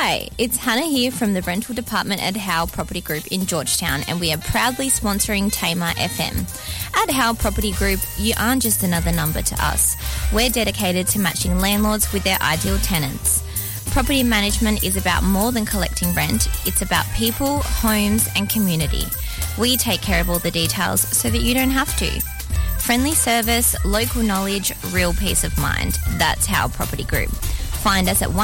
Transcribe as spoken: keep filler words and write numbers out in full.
Hi, it's Hannah here from the rental department at Howe Property Group in Georgetown, and we are proudly sponsoring Tamar F M. At Howe Property Group, you aren't just another number to us. We're dedicated to matching landlords with their ideal tenants. Property management is about more than collecting rent. It's about people, homes and community. We take care of all the details so that you don't have to. Friendly service, local knowledge, real peace of mind. That's Howe Property Group. Find us at one